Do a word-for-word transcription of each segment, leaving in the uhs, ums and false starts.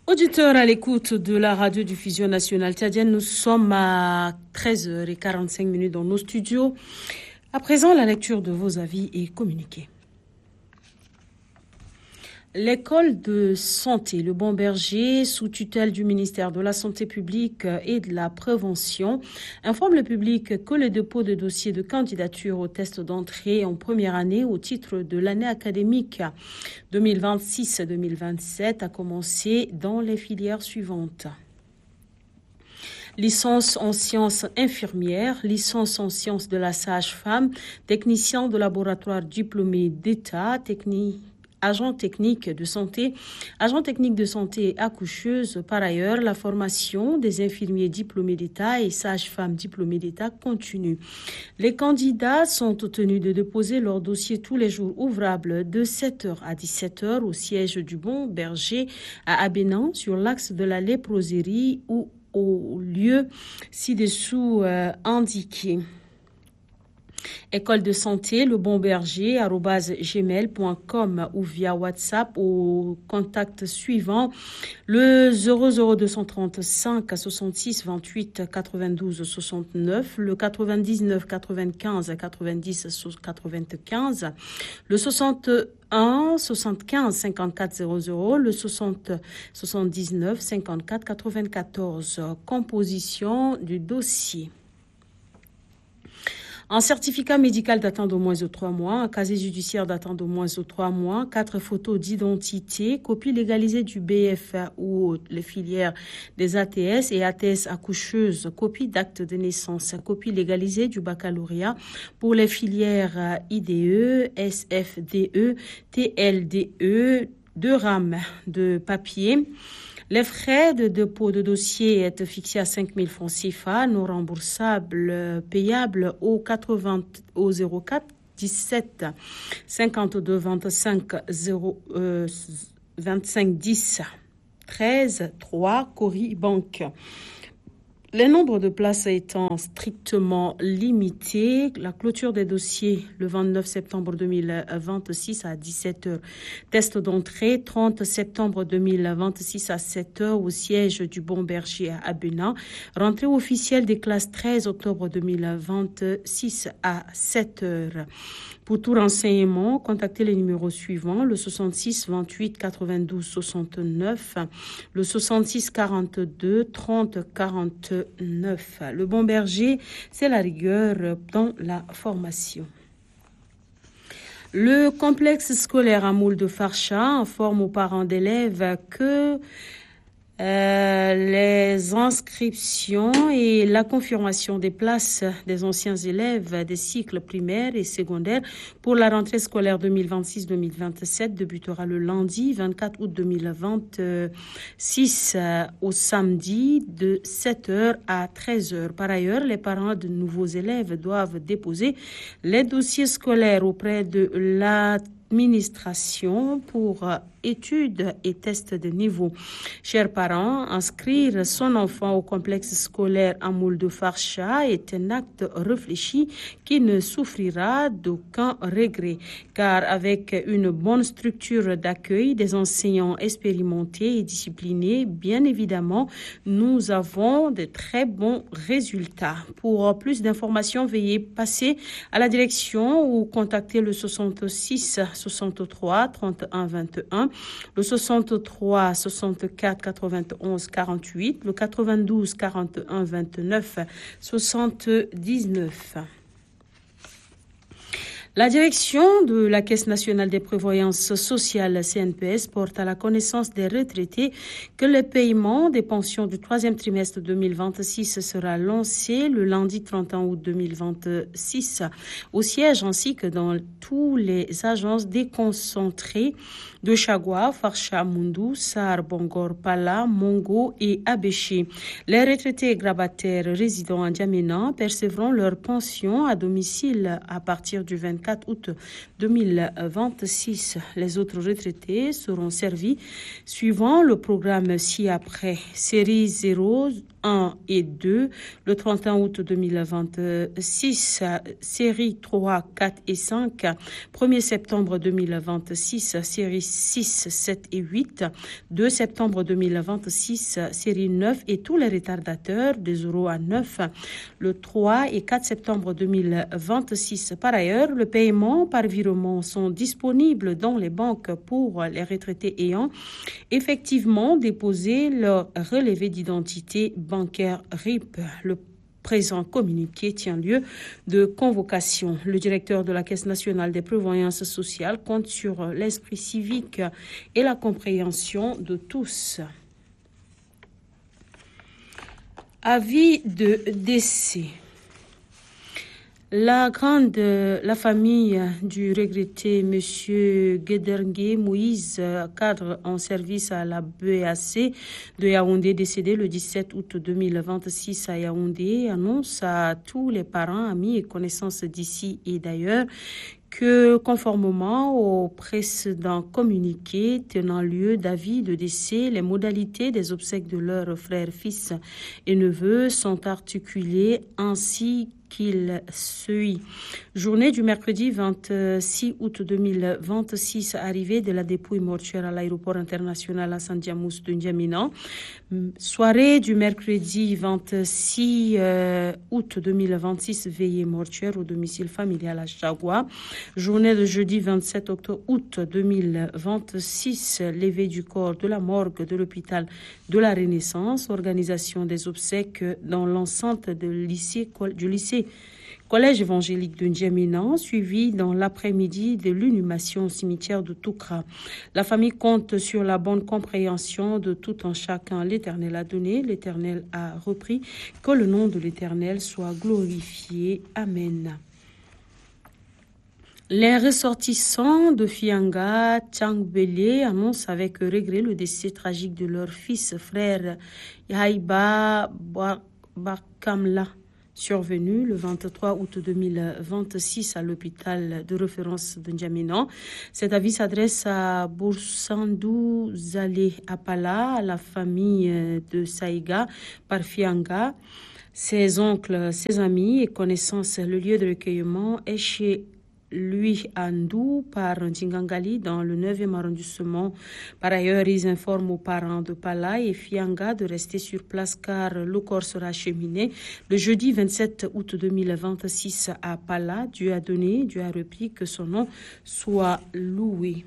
Auditeurs à l'écoute de la radiodiffusion nationale tchadienne, nous sommes à treize heures quarante-cinq minutes dans nos studios. À présent, la lecture de vos avis est communiquée. L'école de santé Le Bon Berger, sous tutelle du ministère de la Santé publique et de la Prévention, informe le public que le dépôt de dossier de candidature au test d'entrée en première année au titre de l'année académique deux mille vingt-six deux mille vingt-sept a commencé dans les filières suivantes. Licence en sciences infirmières, licence en sciences de la sage-femme, technicien de laboratoire diplômé d'État, technique agent technique de santé, agent technique de santé et accoucheuse. Par ailleurs, la formation des infirmiers diplômés d'État et sages-femmes diplômées d'État continue. Les candidats sont tenus de déposer leur dossier tous les jours ouvrables de sept heures à dix-sept heures au siège du Bon Berger à Abénan sur l'axe de la léproserie ou au lieu ci-dessous euh, indiqué. École de santé, le bon berger, arobase gmail point com ou via WhatsApp au contact suivant, le zéro zéro deux cent trente-cinq soixante-six vingt-huit quatre-vingt-douze soixante-neuf, le quatre-vingt-dix-neuf quatre-vingt-quinze quatre-vingt-dix quatre-vingt-quinze, le soixante-un soixante-quinze cinquante-quatre zéro zéro, le soixante soixante-dix-neuf cinquante-quatre quatre-vingt-quatorze. Composition du dossier. Un certificat médical datant d'au moins de trois mois, un casier judiciaire datant d'au moins de trois mois, quatre photos d'identité, copie légalisée du B F A ou les filières des A T S et A T S accoucheuses, copie d'acte de naissance, copie légalisée du baccalauréat pour les filières I D E, S F D E, T L D E, deux rames de papier. Les frais de dépôt de dossier est fixés à cinq mille francs C F A, non remboursables, payables au quatre-vingts au zéro quatre dix-sept cinquante-deux vingt-cinq zéro vingt-cinq dix treize trois Cori Banque. Les nombres de places étant strictement limités, la clôture des dossiers le vingt-neuf septembre deux mille vingt-six à dix-sept heures. Test d'entrée trente septembre deux mille vingt-six à sept heures au siège du Bon Berger à Abénan. Rentrée officielle des classes treize octobre deux mille vingt-six à sept heures. Pour tout renseignement, contactez les numéros suivants, le soixante-six vingt-huit quatre-vingt-douze soixante-neuf, le soixante-six quarante-deux trente quarante-neuf. Le Bon Berger, c'est la rigueur dans la formation. Le complexe scolaire à Moule de Farcha informe aux parents d'élèves que Euh, les inscriptions et la confirmation des places des anciens élèves des cycles primaires et secondaires pour la rentrée scolaire deux mille vingt-six deux mille vingt-sept débutera le lundi vingt-quatre août deux mille vingt-six euh, au samedi de sept heures à treize heures. Par ailleurs, les parents de nouveaux élèves doivent déposer les dossiers scolaires auprès de l'administration pour euh, études et tests de niveau. Chers parents, inscrire son enfant au complexe scolaire à Moule de Farcha est un acte réfléchi qui ne souffrira d'aucun regret, car avec une bonne structure d'accueil, des enseignants expérimentés et disciplinés, bien évidemment, nous avons de très bons résultats. Pour plus d'informations, veuillez passer à la direction ou contacter le soixante-six soixante-trois trente et un vingt et un, le soixante-trois soixante-quatre quatre-vingt-onze quarante-huit, le quatre-vingt-douze quarante et un vingt-neuf soixante-dix-neuf. La direction de la Caisse nationale des prévoyances sociales C N P S porte à la connaissance des retraités que le paiement des pensions du troisième trimestre deux mille vingt-six sera lancé le lundi trente et un août deux mille vingt-six au siège ainsi que dans tous les agences déconcentrées de Chagua, Farcha, Mundu, Sar, Bongor, Pala, Mongo et Abéché. Les retraités grabataires résidant à N'Djamena percevront leur pension à domicile à partir du vingt-quatre août deux mille vingt-six. Les autres retraités seront servis suivant le programme ci-après. Série zéro, un et deux, le trente et un août deux mille vingt-six, série trois, quatre et cinq, premier septembre deux mille vingt-six, série six, sept et huit, deux septembre deux mille vingt-six, série neuf et tous les retardataires de zéro à neuf, le trois et quatre septembre deux mille vingt-six. Par ailleurs, le paiement par virement sont disponibles dans les banques pour les retraités ayant effectivement déposé leur relevé d'identité bancaire R I P. Le présent communiqué tient lieu de convocation. Le directeur de la Caisse nationale des prévoyances sociales compte sur l'esprit civique et la compréhension de tous. Avis de décès. La grande, la famille du regretté Monsieur Guedergué Moïse, cadre en service à la B A C de Yaoundé, décédé le dix-sept août deux mille vingt-six à Yaoundé, annonce à tous les parents, amis et connaissances d'ici et d'ailleurs que, conformément au précédent communiqué tenant lieu d'avis de décès, les modalités des obsèques de leurs frères, fils et neveux sont articulées ainsi qu'il suit. Journée du mercredi vingt-six août deux mille vingt-six, arrivée de la dépouille mortuaire à l'aéroport international Hassan Diamous de N'Djamena. Soirée du mercredi vingt-six août deux mille vingt-six, veillée mortuaire au domicile familial à Chagua. Journée de jeudi vingt-sept août deux mille vingt-six, levée du corps de la morgue de l'hôpital de la Renaissance, organisation des obsèques dans l'enceinte de lycée, du lycée Collège évangélique de N'Djamena, suivi dans l'après-midi de l'inhumation au cimetière de Toukra. La famille compte sur la bonne compréhension de tout un chacun. L'Éternel a donné, l'Éternel a repris. Que le nom de l'Éternel soit glorifié. Amen. Les ressortissants de Fianga, Tchangbele annoncent avec regret le décès tragique de leur fils, frère Yahiba Bakamla, survenu le vingt-trois août deux mille vingt-six à l'hôpital de référence de N'Djamena. Cet avis s'adresse à Boursandou Zale Apala, à la famille de Saïga par Fianga, ses oncles, ses amis et connaissances. Le lieu de recueillement est chez lui Andou par Ndingangali dans le neuvième arrondissement. Par ailleurs, ils informent aux parents de Pala et Fianga de rester sur place car le corps sera acheminé le jeudi vingt-sept août deux mille vingt-six à Pala. Dieu a donné, Dieu a repris, que son nom soit loué.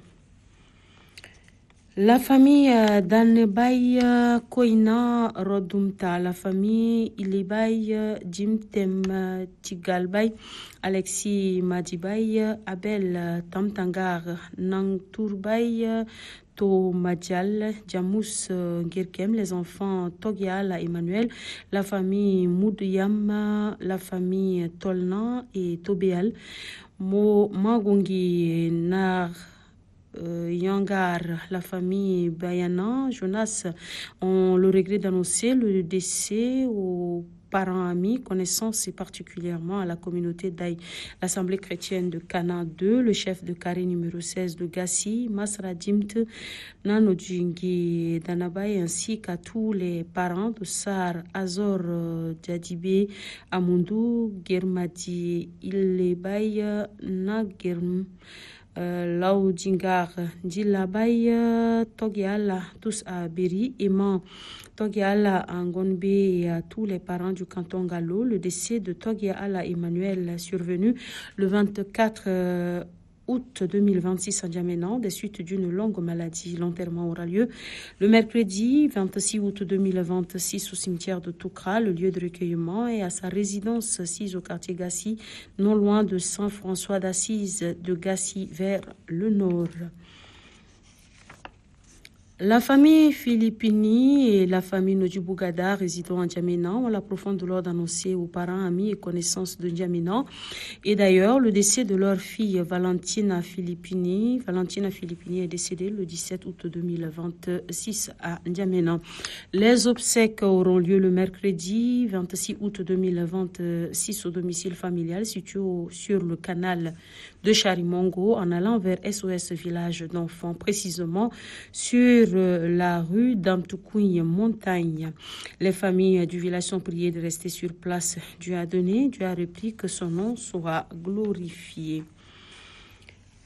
La famille d'Anebay Koina Rodumta, la famille Ilibay Jimtem Tigalbay, Alexis Madibay, Abel Tamtangar, Nangturbay, To Madjal, Jamous Girkem, les enfants Togial Emmanuel, la famille Mouduyam, la famille Tolna et Tobéal, Mo Magongi Nar, Euh, Yangar, la famille Bayana, Jonas ont le regret d'annoncer le décès aux parents, amis, connaissances et particulièrement à la communauté d'Aï, l'Assemblée chrétienne de Cana deux, le chef de carré numéro seize de Gassi, Masra Dimt, Nanodjingi Danabay, ainsi qu'à tous les parents de Sar, Azor, euh, Djadibé, Amundou, Germadi, Ilebay, Nagerm, Euh, Lao Djingar, Djilabay, Togiala, tous à Beri, Eman, Togiala à Ngonbe et à tous les parents du canton Gallo. Le décès de Togiala Emmanuel survenu le vingt-quatre euh, août deux mille vingt-six à N'Djamena, des suites d'une longue maladie. L'enterrement aura lieu le mercredi vingt-six août deux mille vingt-six au cimetière de Toukra. Le lieu de recueillement est à sa résidence sise au quartier Gassi, non loin de Saint-François d'Assise de Gassi vers le nord. La famille Philippini et la famille Nodjibougada résidant à N'Djamena ont la profonde douleur d'annoncer aux parents, amis et connaissances de N'Djamena et d'ailleurs le décès de leur fille Valentina Philippini. Valentina Philippini est décédée le dix-sept août deux mille vingt-six à N'Djamena. Les obsèques auront lieu le mercredi vingt-six août deux mille vingt-six au domicile familial situé au, sur le canal de Charimongo en allant vers S O S Village d'enfants, précisément sur la rue d'Amtoukougne Montagne. Les familles du village sont priées de rester sur place. Dieu a donné, Dieu a repris, que son nom soit glorifié.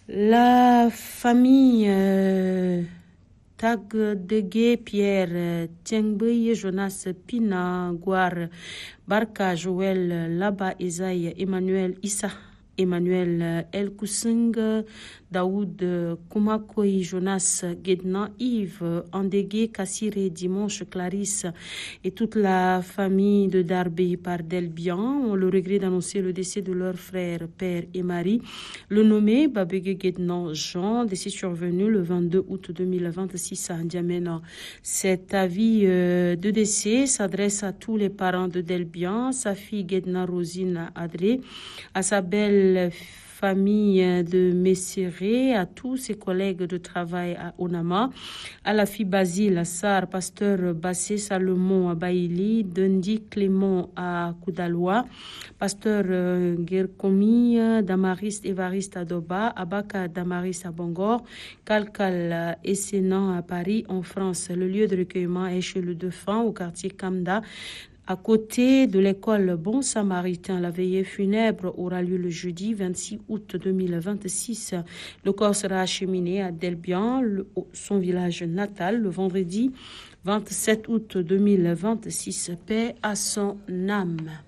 La famille euh, Tagdegue Pierre Tiengbeye Jonas Pina Guar Barka Joël Laba Esaïe Emmanuel Issa Emmanuel El Kousing, Daoud Koumakoy, Jonas Guedna, Yves Andégué, Kassiré, Dimanche, Clarisse et toute la famille de Darbé par Delbian ont le regret d'annoncer le décès de leur frère, père et mari, le nommé Babégué Guedna Jean, décès survenu le vingt-deux août deux mille vingt-six à N'Djamena. Cet avis euh, de décès s'adresse à tous les parents de Delbian, sa fille Guedna Rosine Adré, à sa belle famille de Messéré, à tous ses collègues de travail à Onama, à la fille Basile Assar, pasteur Bassé Salomon à Baïli, Dundi Clément à Koudaloa, pasteur euh, Gerkomi Damaris Évariste à Doba, Abaka Damaris à Bangor, Kalkal Essénan à Paris, en France. Le lieu de recueillement est chez le Dauphin, au quartier Kamda, à côté de l'école Bon Samaritain. La veillée funèbre aura lieu le jeudi vingt-six août deux mille vingt-six. Le corps sera acheminé à Delbian, le, son village natal, le vendredi vingt-sept août deux mille vingt-six. Paix à son âme.